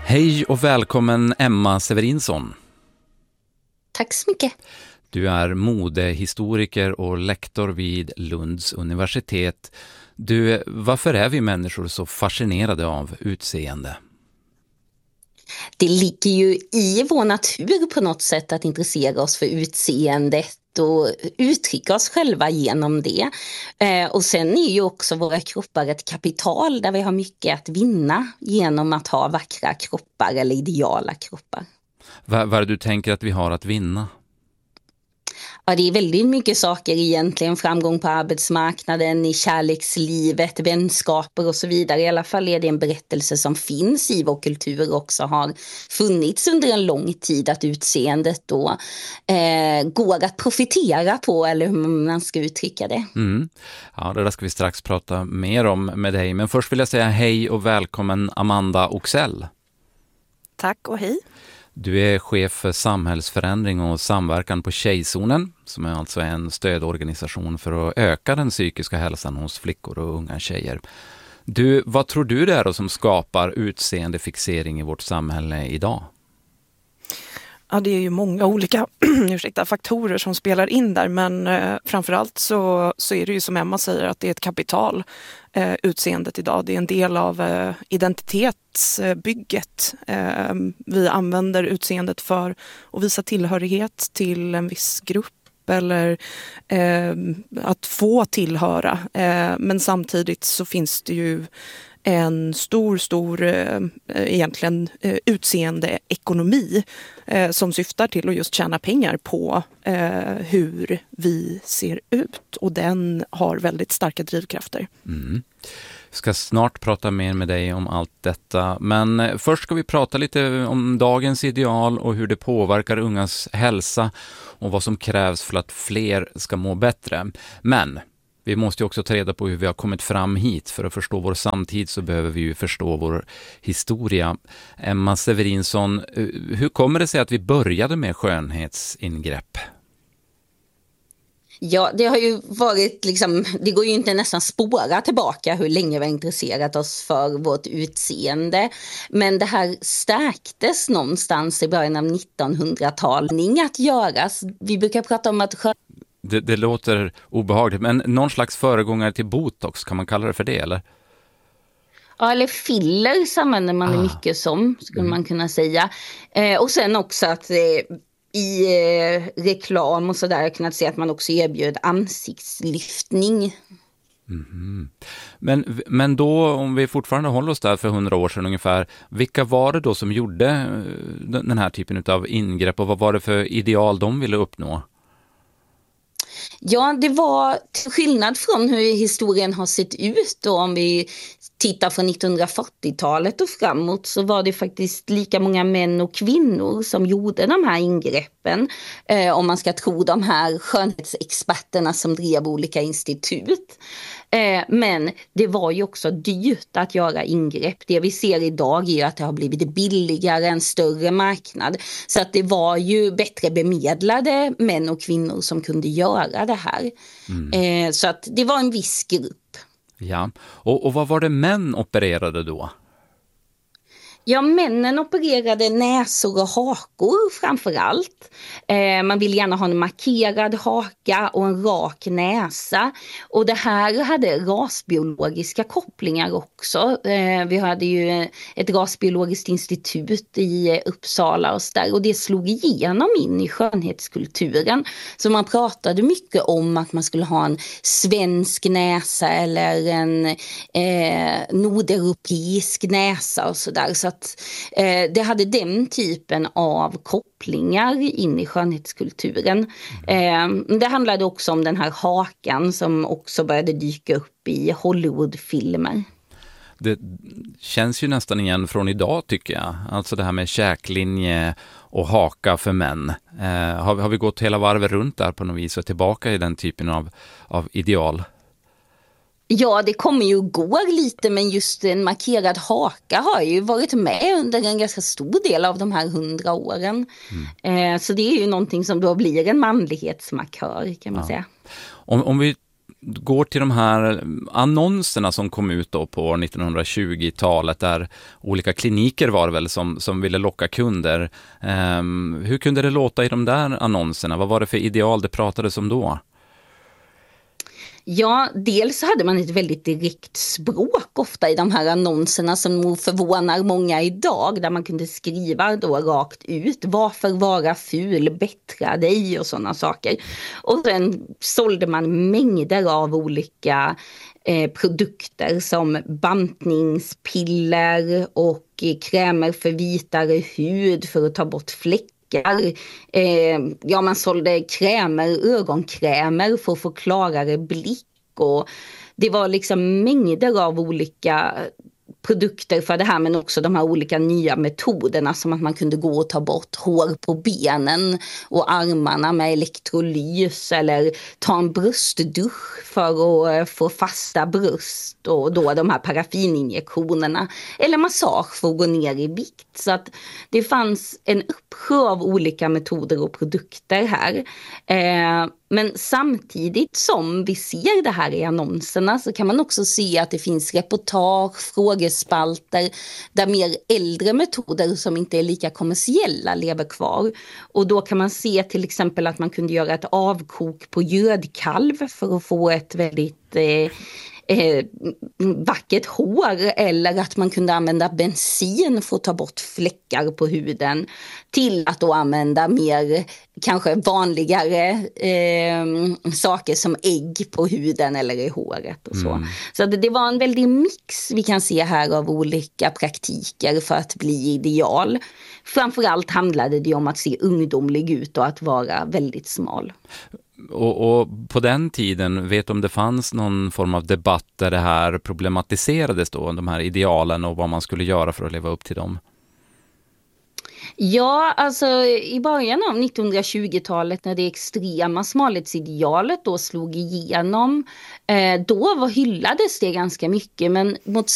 Hej och välkommen Emma Severinsson. Tack så mycket. Du är modehistoriker och lektor vid Lunds universitet. Varför är vi människor så fascinerade av utseende? Det ligger ju i vår natur på något sätt att intressera oss för utseendet och uttrycka oss själva genom det. Och sen är ju också våra kroppar ett kapital där vi har mycket att vinna genom att ha vackra kroppar eller ideala kroppar. Vad är det du tänker att vi har att vinna? Ja, det är väldigt mycket saker egentligen. Framgång på arbetsmarknaden, i kärlekslivet, vänskaper och så vidare. I alla fall är det en berättelse som finns i vår kultur också, har funnits under en lång tid, att utseendet då går att profitera på, eller hur man ska uttrycka det. Ja, det där ska vi strax prata mer om med dig. Men först vill jag säga hej och välkommen Amanda Oxell. Tack och hej. Du är chef för samhällsförändring och samverkan på Tjejzonen, som är alltså en stödorganisation för att öka den psykiska hälsan hos flickor och unga tjejer. Vad tror du det är då som skapar utseendefixering i vårt samhälle idag? Ja, det är ju många olika faktorer som spelar in där, men framförallt så är det ju som Emma säger att det är ett kapital, utseendet idag. Det är en del av identitetsbygget. Vi använder utseendet för att visa tillhörighet till en viss grupp eller att få tillhöra. Men samtidigt så finns det ju en stor egentligen utseendeekonomi som syftar till att just tjäna pengar på hur vi ser ut, och den har väldigt starka drivkrafter. Jag ska snart prata mer med dig om allt detta, men först ska vi prata lite om dagens ideal och hur det påverkar ungas hälsa och vad som krävs för att fler ska må bättre. Men vi måste ju också ta reda på hur vi har kommit fram hit. För att förstå vår samtid så behöver vi ju förstå vår historia. Emma Severinsson, hur kommer det sig att vi började med skönhetsingrepp? Ja, det har ju varit det går ju inte nästan spåra tillbaka hur länge vi har intresserat oss för vårt utseende. Men det här stärktes någonstans i början av 1900-talet att göras. Vi brukar prata om att Det låter obehagligt, men någon slags föregångare till botox, kan man kalla det för det, eller? Ja, eller fillers använder man det mycket som, skulle man kunna säga. Och sen också att i reklam och sådär har jag kunnat se att man också erbjöd ansiktslyftning. Men då, om vi fortfarande håller oss där för 100 år sedan ungefär, vilka var det då som gjorde den här typen av ingrepp och vad var det för ideal de ville uppnå? Ja, det var till skillnad från hur historien har sett ut då, om vi tittar från 1940-talet och framåt, så var det faktiskt lika många män och kvinnor som gjorde de här ingreppen, om man ska tro de här skönhetsexperterna som drev olika institut. Men det var ju också dyrt att göra ingrepp. Det vi ser idag är ju att det har blivit billigare, en större marknad. Så att det var ju bättre bemedlade män och kvinnor som kunde göra det här. Så att det var en viss grupp. Ja, och vad var det män opererade då? Ja, männen opererade näsor och hakor framför allt. Man vill gärna ha en markerad haka och en rak näsa. Och det här hade rasbiologiska kopplingar också. Vi hade ju ett rasbiologiskt institut i Uppsala och där. Och det slog igenom in i skönhetskulturen. Så man pratade mycket om att man skulle ha en svensk näsa eller en nordeuropeisk näsa och sådär. Så att det hade den typen av kopplingar in i skönhetskulturen. Det handlade också om den här hakan som också började dyka upp i Hollywoodfilmer. Det känns ju nästan igen från idag, tycker jag. Alltså det här med käklinje och haka för män. Har vi gått hela varvet runt där på något vis och tillbaka i den typen av ideal? Ja, det kommer ju gå lite, men just en markerad haka har ju varit med under en ganska stor del av de här 100 åren. Så det är ju någonting som då blir en manlighetsmarkör, kan man säga. Om vi går till de här annonserna som kom ut då på 1920-talet, där olika kliniker var väl som ville locka kunder. Hur kunde det låta i de där annonserna? Vad var det för ideal det pratades om då? Ja, dels hade man ett väldigt direkt språk ofta i de här annonserna som nog förvånar många idag, där man kunde skriva då rakt ut: varför vara ful, bättra dig och sådana saker. Och sen sålde man mängder av olika produkter som bantningspiller och krämer för vitare hud för att ta bort fläckar. Man sålde ögonkrämer för att få klarare blick, och det var liksom mängder av olika produkter för det här, men också de här olika nya metoderna, som att man kunde gå och ta bort hår på benen och armarna med elektrolys, eller ta en bröstdusch för att få fasta bröst, och då de här paraffininjektionerna, eller massage för att gå ner i vikt. Så att det fanns en uppsjö av olika metoder och produkter här. Men samtidigt som vi ser det här i annonserna, så kan man också se att det finns reportage, frågespalter där mer äldre metoder som inte är lika kommersiella lever kvar. Och då kan man se till exempel att man kunde göra ett avkok på gödkalv för att få ett väldigt vackert hår, eller att man kunde använda bensin för att ta bort fläckar på huden, till att då använda mer kanske vanligare saker som ägg på huden eller i håret och så. Så det var en väldig mix vi kan se här av olika praktiker för att bli ideal. Framförallt handlade det om att se ungdomlig ut och att vara väldigt smal. Och på den tiden, vet du om det fanns någon form av debatt där det här problematiserades då, de här idealen och vad man skulle göra för att leva upp till dem? Ja, alltså i början av 1920-talet, när det extrema smalhetsidealet då slog igenom, då hyllades det ganska mycket, men mot